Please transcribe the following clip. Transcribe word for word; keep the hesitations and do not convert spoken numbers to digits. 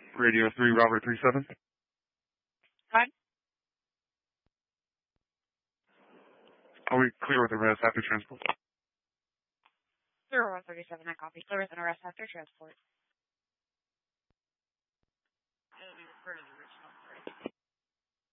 Radio three, Robert three seven. Hi. Are we clear with arrest after transport? zero one thirty-seven, I copy. Clear with an arrest after transport.